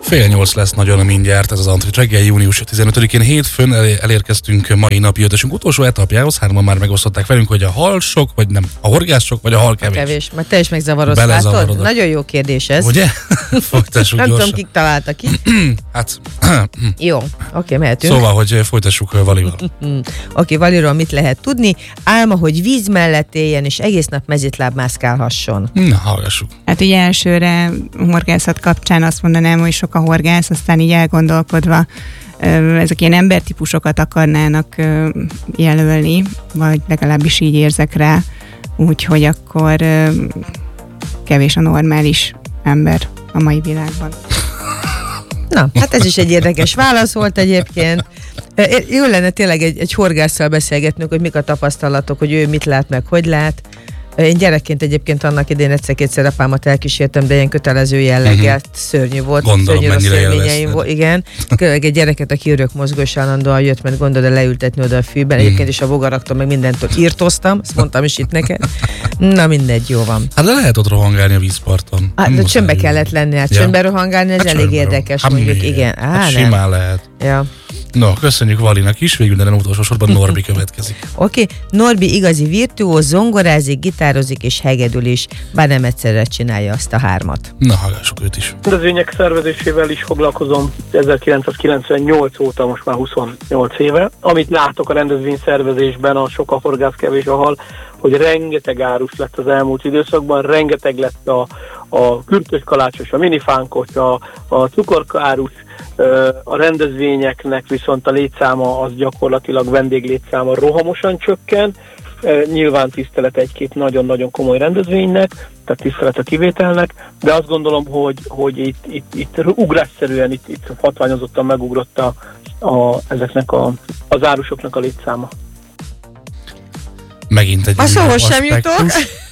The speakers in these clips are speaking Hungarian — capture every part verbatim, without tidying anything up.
Fél nyolc lesz nagyon mindjárt ez az Antrit reggel, június tizenötödikén hétfőn elérkeztünk mai napi ötösünk utolsó etapjához. Hárman már megosztották velünk, hogy a hal sok, vagy nem, a horgász sok, vagy a hal kevés. Kevés, mert te is megzavarodsz, látod? Nagyon jó kérdés ez. Ugye? Folytassuk nem gyorsan. tudom, kik találtak ki. Hát. Jó, oké, okay, mehetünk. Szóval, hogy folytassuk Valival. Oké, okay, Valiról mit lehet tudni? Álma, hogy víz mellett éljen, és egész nap mezitláb mászkálhasson. Na, hallgassuk. Hát ugye elsőre horgászat kapcsán azt mondanám, hogy sok a horgász, aztán így elgondolkodva ezek ilyen embertípusokat akarnának jelölni, vagy legalábbis így érzek rá, úgyhogy akkor kevés a normális ember a mai világban. Na, hát ez is egy érdekes válasz volt egyébként. Jó lenne tényleg egy, egy horgásszal beszélgetnünk, hogy mik a tapasztalatok, hogy ő mit lát meg, hogy lát. Én gyerekként egyébként annak idén egyszer-kétszer apámat elkísértem, de ilyen kötelező jelleggel uh-huh. szörnyű volt. Gondolom, szörnyű mennyire élményeim volt. Igen. Egy gyereket, aki örök mozgós állandóan jött, mert gondolod leültetni oda a fűben. Uh-huh. Egyébként is a bogaraktól meg mindentől írtoztam, ezt mondtam is itt neked. Na mindegy, jó van. Hát de lehet ott rohangálni a vízparton. Hát de csöndbe kellett lenni, hát ja. Csöndbe rohangálni, ez hát elég érdekes, hát mondjuk, miért? Igen. Á, hát simán lehet. Ja. No, köszönjük Valinak is, végül de nem utolsó sorban Norbi következik. Oké, okay. Norbi igazi virtuóz, zongorázik, gitározik és hegedül is, bár nem egyszerre csinálja azt a hármat. Na, hallgassuk őt is. Rendezvények szervezésével is foglalkozom ezerkilencszázkilencvennyolc óta, most már huszonnyolc éve. Amit látok a rendezvény szervezésben, a sok a horgász, kevés a hal, hogy rengeteg árus lett az elmúlt időszakban, rengeteg lett a, a kürtös kalácsos, a minifánkos, a, a cukorkárus, a rendezvényeknek viszont a létszáma az gyakorlatilag vendéglétszáma rohamosan csökken. Nyilván tisztelet egy-két nagyon-nagyon komoly rendezvénynek, tehát tisztelet a kivételnek, de azt gondolom, hogy, hogy itt, itt, itt ugrásszerűen, itt, itt hatványozottan megugrott a, a, ezeknek a, az árusoknak a létszáma. Megint egy Máshoz sem jutok.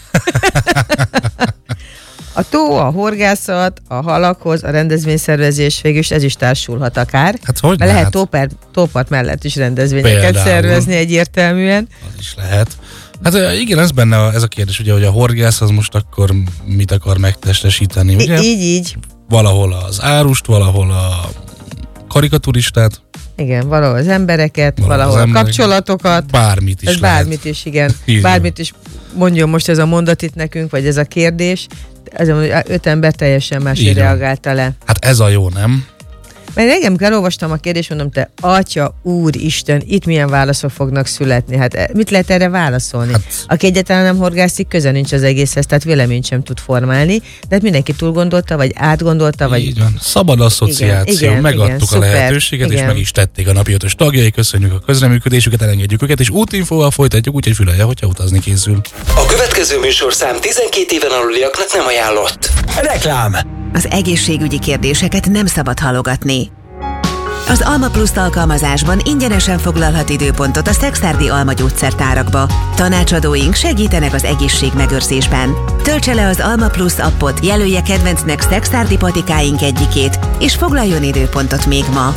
A tó, a horgászat, a halakhoz, a rendezvényszervezés, végülis ez is társulhat akár. Hát hogy lehet? Lehet tópert, tópart mellett is rendezvényeket Például. szervezni egyértelműen. Az is lehet. Hát igen, ez benne a, ez a kérdés, ugye, hogy a horgász az most akkor mit akar megtestesíteni, ugye? Így, így. Valahol az árust, valahol a karikaturistát. Igen, valahol az embereket, valahol, valahol az a embereket, kapcsolatokat. Bármit is ez lehet. Bármit is, igen. Így bármit is mondjon most ez a mondat itt nekünk, vagy ez a kérdés. Ez a öt ember teljesen máshogy reagálta le. Hát ez a jó, nem? Mert engem elolvastam a kérdést, mondom, te Atya, Úristen, itt milyen válaszok fognak születni. Hát mit lehet erre válaszolni? Hát, aki egyáltalán nem horgászik, köze nincs az egészhez, tehát véleményt sem tud formálni, de hát mindenki túl gondolta, vagy átgondolta, vagy... Így van. Szabad asszociáció, igen, igen, megadtuk igen, a szuper, lehetőséget, igen. És meg is tették a napi ötös tagjai, köszönjük a közreműködésüket, elengedjük őket, és útinfóval folytatjuk, úgyhogy fülelje, hogyha utazni készül. A következő műsorszám tizenkét éven aluliaknak nem ajánlott. Reklám! Az egészségügyi kérdéseket nem szabad halogatni. Az Alma Plus alkalmazásban ingyenesen foglalhat időpontot a Szexárdi Alma gyógyszertárakba. Tanácsadóink segítenek az egészségmegőrzésben. Töltse le az Alma Plus appot, jelölje kedvencnek Szexárdi patikáink egyikét, és foglaljon időpontot még ma.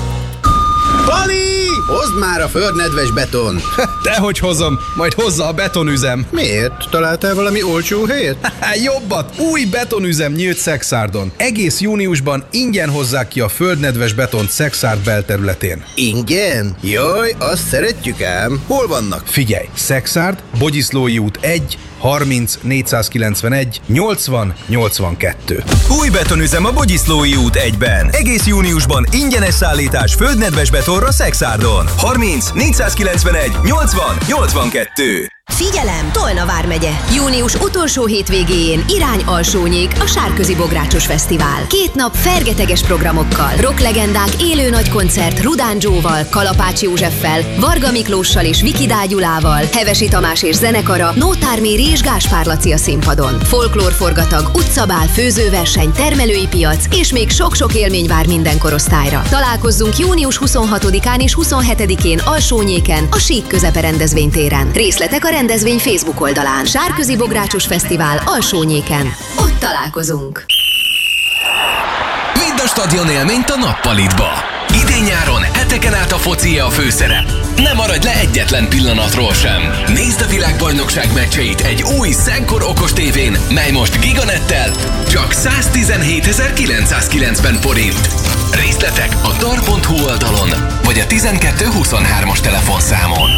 Bali! Hozd már a földnedves beton! Dehogy hozom, majd hozza a betonüzem. Miért? Találtál valami olcsó helyet? Jobbat! Új betonüzem nyílt Szexárdon. Egész júniusban ingyen hozzák ki a földnedves betont Szexárd belterületén. Ingyen? Jaj, azt szeretjük ám. Hol vannak? Figyelj! Szexárd, Bogyiszlói út egy, harminc, négyszázkilencvenegy, nyolcvan, nyolcvankettő. Új betonüzem a Bogyiszlói út egyben. Egész júniusban ingyenes szállítás földnedves betonra Szexárdon. harminc, négyszázkilencvenegy, nyolcvan, nyolcvankettő. Figyelem! Tolna vármegye. Június utolsó hétvégéjén irány Alsónyék, a Sárközi Bográcsos Fesztivál. Két nap fergeteges programokkal, rocklegendák élő nagy koncert Rudán Joe-val, Kalapács Józseffel, Varga Miklóssal és Viki Dágyulával, Hevesi Tamás és zenekara, Nótár Méri és Gáspár Laci a színpadon. Folklórforgatag, utcabál, főzőverseny, termelői piac és még sok-sok élmény vár minden korosztályra. Találkozzunk június huszonhatodikán és huszonhetedikén Alsónyéken, a Sík Közepe rendezvénytéren. Részletek a rendezvény Facebook oldalán. Sárközi Bográcsos Fesztivál Alsónyéken. Ott találkozunk. Vidd a stadion élményt a nappalitba. Idén-nyáron heteken át a focia a főszerep. Ne maradj le egyetlen pillanatról sem. Nézd a világbajnokság meccseit egy új Szenkor okos tévén, mely most giganettel csak száztizenhétezer-kilencszázkilencven forint. Részletek a tar pont hu oldalon, vagy a tizenkettő huszonhármas telefonszámon.